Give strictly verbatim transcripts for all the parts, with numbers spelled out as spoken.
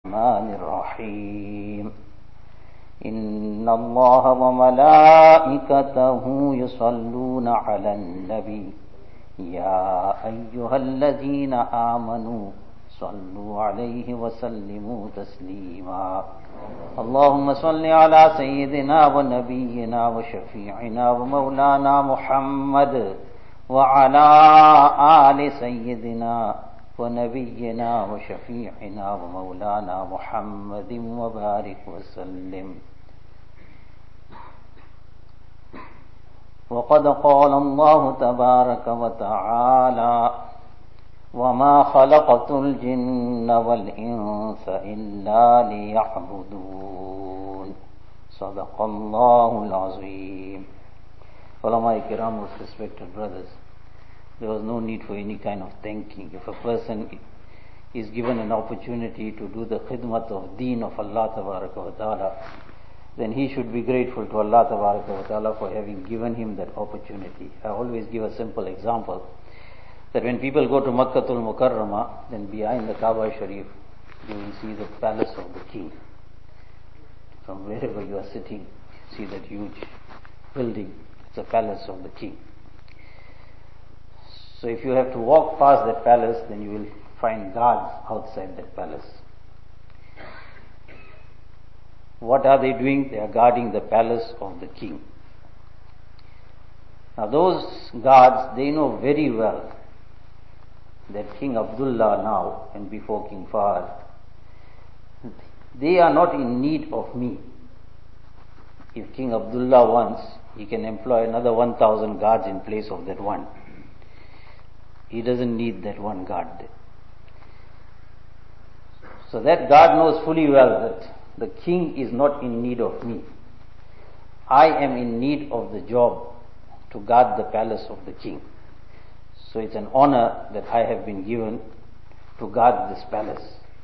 الرحمن الرحيم إن الله وملائكته يصلون على النبي يا أيها الذين آمنوا صلوا عليه وسلموا تسليما اللهم صل على سيدنا ونبينا وشفيعنا ومولانا محمد وعلى آل سيدنا ونبينا وشفيعنا ومولانا محمد وبارك وسلم. وقد قال الله تبارك وتعالى وما خلقت الجن والإنس إلا ليعبدون صدق الله العظيم. Ulama Kiram, most respected brothers, there was no need for any kind of thanking. If a person is given an opportunity to do the khidmat of deen of Allah Tabaraka wa Ta'ala, then he should be grateful to Allah Tabaraka wa Ta'ala for having given him that opportunity. I always give a simple example, that when people go to Makkatul Mukarramah, then behind the Kaaba Sharif, you will see the palace of the king. From wherever you are sitting, you see that huge building. It's a palace of the king. So if you have to walk past that palace, then you will find guards outside that palace. What are they doing? They are guarding the palace of the king. Now those guards, they know very well that King Abdullah now and before King Fahd, they are not in need of me. If King Abdullah wants, he can employ another one thousand guards in place of that one. He doesn't need that one guard there. So that guard knows fully well that the king is not in need of me. I am in need of the job to guard the palace of the king. So it's an honor that I have been given to guard this palace.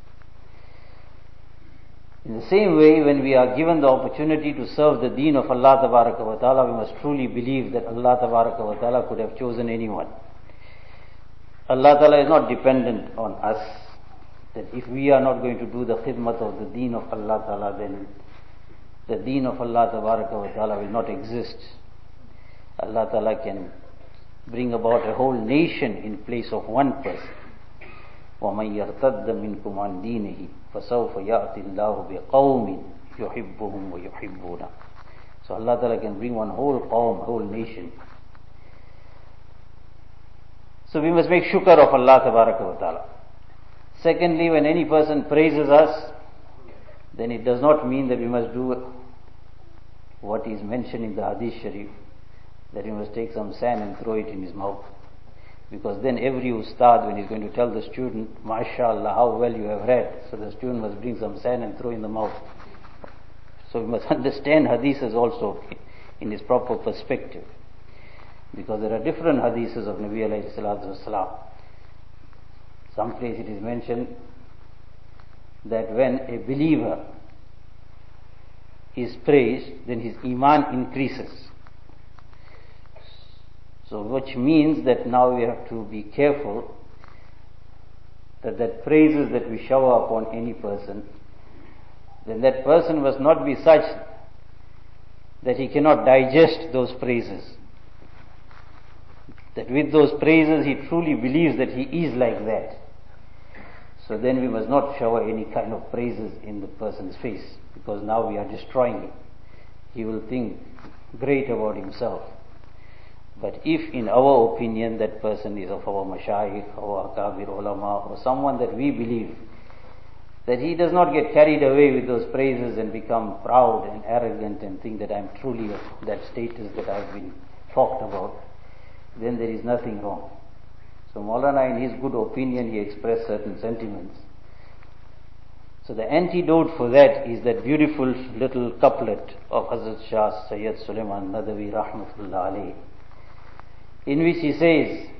In the same way, when we are given the opportunity to serve the deen of Allah Tabaraka wa Ta'ala, we must truly believe that Allah Tabaraka wa Ta'ala could have chosen anyone. Allah Ta'ala is not dependent on us, that if we are not going to do the khidmat of the deen of Allah Ta'ala, then the deen of Allah Tabaraka wa Ta'ala will not exist. Allah Ta'ala can bring about a whole nation in place of one person. وَمَنْ يَرْتَدَّ مِنْكُمْ عَنْ دِينِهِ فَسَوْفَ يَأْتِ اللَّهُ بِقَوْمٍ يُحِبُّهُمْ وَيُحِبُّونَ. So Allah Ta'ala can bring one whole qawm, whole nation. So we must make shukr of Allah Tabaraka wa Ta'ala. Secondly, when any person praises us, then it does not mean that we must do what is mentioned in the Hadith Sharif, that we must take some sand and throw it in his mouth. Because then every ustad, when he's going to tell the student, MashaAllah, how well you have read, so the student must bring some sand and throw in the mouth. So we must understand hadiths also in its proper perspective. Because there are different hadiths of Nabi alayhi salatu wasalam. Some place it is mentioned that when a believer is praised, then his iman increases. So which means that now we have to be careful that that praises that we shower upon any person, then that person must not be such that he cannot digest those praises. That with those praises he truly believes that he is like that. So then we must not shower any kind of praises in the person's face, because now we are destroying him. He will think great about himself. But if in our opinion that person is of our mashayikh, our akabir ulama, or someone that we believe, that he does not get carried away with those praises and become proud and arrogant and think that I am truly of that status that I have been talked about, then there is nothing wrong. So Maulana, in his good opinion, he expressed certain sentiments. So the antidote for that is that beautiful little couplet of Hazrat Shah Sayyid Sulaiman Nadawi Rahmatullah Alayhi, in which he says